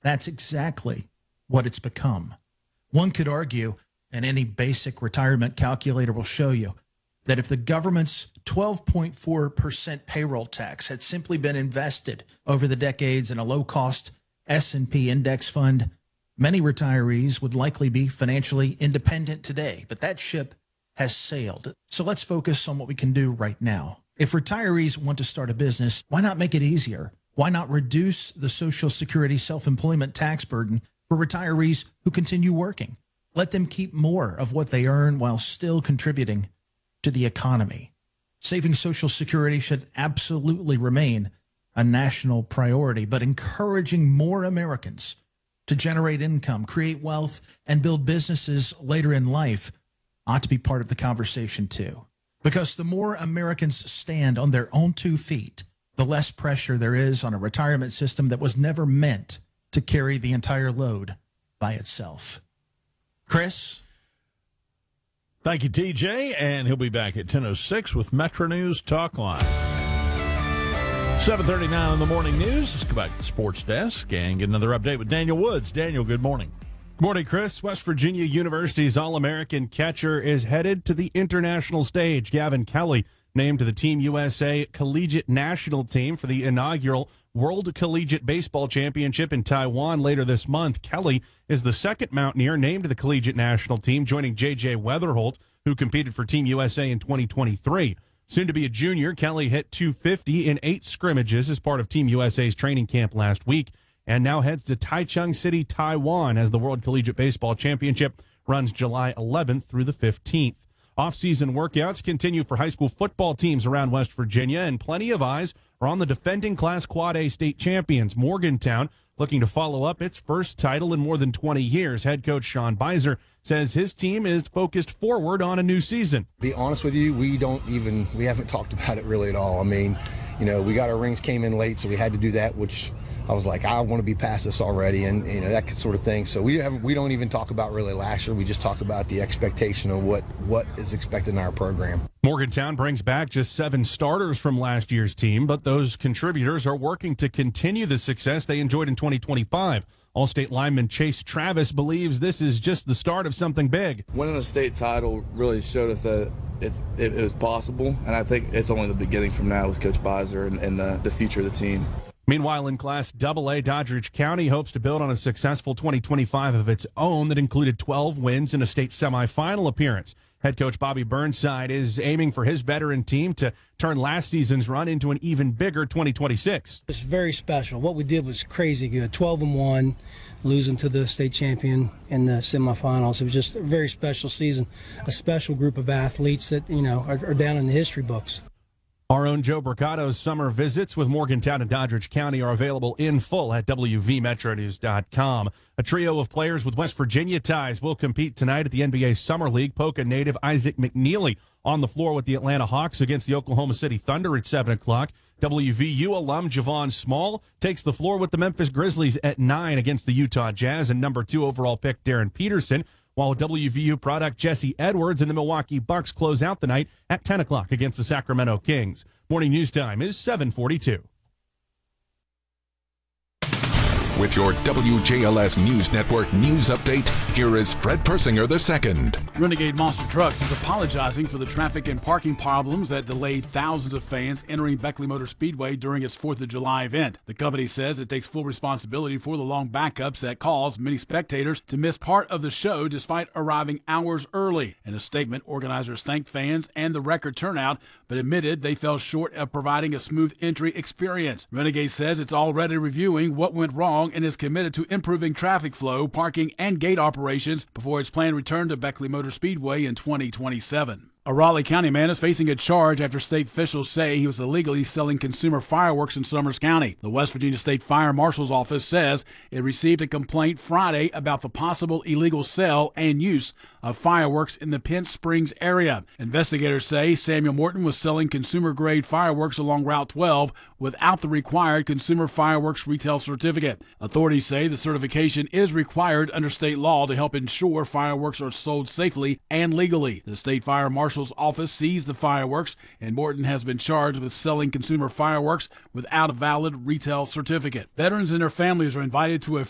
That's exactly what it's become. One could argue, and any basic retirement calculator will show you, that if the government's 12.4% payroll tax had simply been invested over the decades in a low-cost S&P index fund, many retirees would likely be financially independent today. But that ship has sailed. So let's focus on what we can do right now. If retirees want to start a business, why not make it easier? Why not reduce the Social Security self-employment tax burden for retirees who continue working? Let them keep more of what they earn while still contributing to the economy. Saving Social Security should absolutely remain a national priority, but encouraging more Americans to generate income, create wealth, and build businesses later in life ought to be part of the conversation too. Because the more Americans stand on their own 2 feet, the less pressure there is on a retirement system that was never meant to carry the entire load by itself. Chris? Thank you, TJ, and he'll be back at 10:06 with Metro News Talk Line. 7:39 in the morning news. Let's go back to the sports desk and get another update with Daniel Woods. Daniel, good morning. Good morning, Chris. West Virginia University's All-American catcher is headed to the international stage. Gavin Kelly named to the Team USA Collegiate National Team for the inaugural World Collegiate Baseball Championship in Taiwan later this month. Kelly is the second Mountaineer named to the Collegiate National Team, joining J.J. Weatherholt, who competed for Team USA in 2023. Soon to be a junior, Kelly hit .250 in 8 scrimmages as part of Team USA's training camp last week, and now heads to Taichung City, Taiwan, as the World Collegiate Baseball Championship runs July 11th through the 15th. Off-season workouts continue for high school football teams around West Virginia, and plenty of eyes are on the defending Class Quad A state champions, Morgantown, looking to follow up its first title in more than 20 years. Head coach Sean Beiser says his team is focused forward on a new season. Be honest with you, we haven't talked about it really at all. I mean, we got our rings came in late, so we had to do that, which I was like, I want to be past this already, and that sort of thing. So we don't even talk about really last year. We just talk about the expectation of what is expected in our program. Morgantown brings back just 7 starters from last year's team, but those contributors are working to continue the success they enjoyed in 2025. All-state lineman Chase Travis believes this is just the start of something big. Winning a state title really showed us that it was possible, and I think it's only the beginning from now with Coach Beiser and the future of the team. Meanwhile, in Class AA, Doddridge County hopes to build on a successful 2025 of its own that included 12 wins and a state semifinal appearance. Head coach Bobby Burnside is aiming for his veteran team to turn last season's run into an even bigger 2026. It's very special. What we did was crazy good. 12-1, losing to the state champion in the semifinals. It was just a very special season, a special group of athletes that, are down in the history books. Our own Joe Bricato's summer visits with Morgantown and Doddridge County are available in full at WVMetroNews.com. A trio of players with West Virginia ties will compete tonight at the NBA Summer League. Polka native Isaac McNeely on the floor with the Atlanta Hawks against the Oklahoma City Thunder at 7 o'clock. WVU alum Javon Small takes the floor with the Memphis Grizzlies at 9 against the Utah Jazz, and number 2 overall pick Darren Peterson, while WVU product Jesse Edwards and the Milwaukee Bucks close out the night at 10 o'clock against the Sacramento Kings. Morning news time is 7:42. With your WJLS News Network news update, here is Fred Persinger II. Renegade Monster Trucks is apologizing for the traffic and parking problems that delayed thousands of fans entering Beckley Motor Speedway during its 4th of July event. The company says it takes full responsibility for the long backups that caused many spectators to miss part of the show despite arriving hours early. In a statement, organizers thanked fans and the record turnout, but admitted they fell short of providing a smooth entry experience. Renegade says it's already reviewing what went wrong and is committed to improving traffic flow, parking, and gate operations before its planned return to Beckley Motor Speedway in 2027. A Raleigh County man is facing a charge after state officials say he was illegally selling consumer fireworks in Summers County. The West Virginia State Fire Marshal's Office says it received a complaint Friday about the possible illegal sale and use of fireworks in the Pent Springs area. Investigators say Samuel Morton was selling consumer-grade fireworks along Route 12 without the required consumer fireworks retail certificate. Authorities say the certification is required under state law to help ensure fireworks are sold safely and legally. The State Fire Marshal's Office seized the fireworks, and Morton has been charged with selling consumer fireworks without a valid retail certificate. Veterans and their families are invited to a